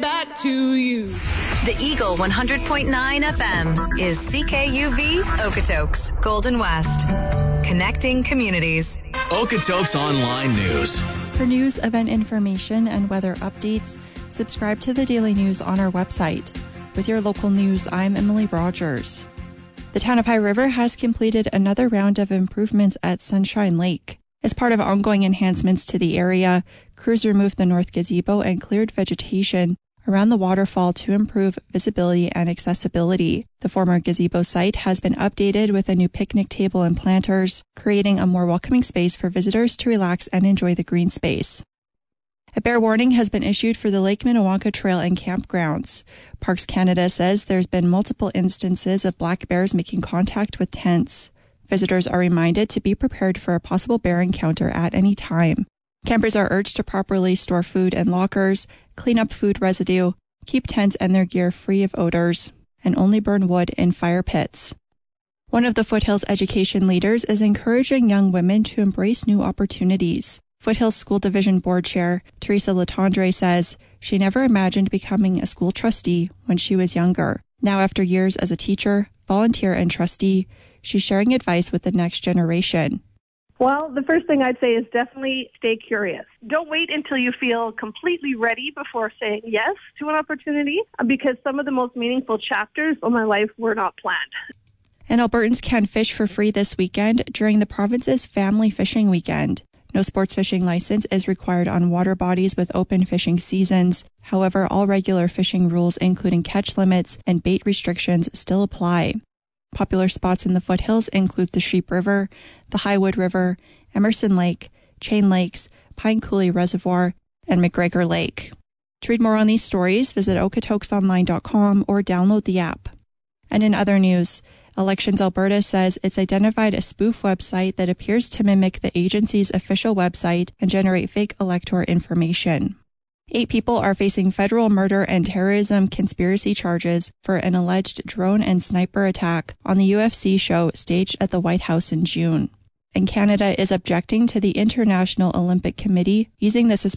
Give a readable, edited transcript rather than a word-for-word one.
back to you. The Eagle 100.9 FM is CKUV Okotoks, Golden West. Connecting communities. Okotoks Online News. For news, event information, and weather updates, subscribe to the Daily News on our website. With your local news, I'm Emily Rogers. The town of High River has completed another round of improvements at Sunshine Lake. As part of ongoing enhancements to the area, crews removed the north gazebo and cleared vegetation around the waterfall to improve visibility and accessibility. The former gazebo site has been updated with a new picnic table and planters, creating a more welcoming space for visitors to relax and enjoy the green space. A bear warning has been issued for the Lake Minnewanka Trail and campgrounds. Parks Canada says there's been multiple instances of black bears making contact with tents. Visitors are reminded to be prepared for a possible bear encounter at any time. Campers are urged to properly store food in lockers, clean up food residue, keep tents and their gear free of odors, and only burn wood in fire pits. One of the Foothills education leaders is encouraging young women to embrace new opportunities. Foothills School Division Board Chair Teresa Latendre says she never imagined becoming a school trustee when she was younger. Now, after years as a teacher, volunteer, and trustee, she's sharing advice with the next generation. Well, the first thing I'd say is definitely stay curious. Don't wait until you feel completely ready before saying yes to an opportunity, because some of the most meaningful chapters of my life were not planned. And Albertans can fish for free this weekend during the province's Family Fishing Weekend. No sports fishing license is required on water bodies with open fishing seasons. However, all regular fishing rules, including catch limits and bait restrictions, still apply. Popular spots in the foothills include the Sheep River, the Highwood River, Emerson Lake, Chain Lakes, Pine Coulee Reservoir, and McGregor Lake. To read more on these stories, visit okotokesonline.com or download the app. And in other news, Elections Alberta says it's identified a spoof website that appears to mimic the agency's official website and generate fake elector information. 8 people are facing federal murder and terrorism conspiracy charges for an alleged drone and sniper attack on the UFC show staged at the White House in June. And Canada is objecting to the International Olympic Committee easing the suspension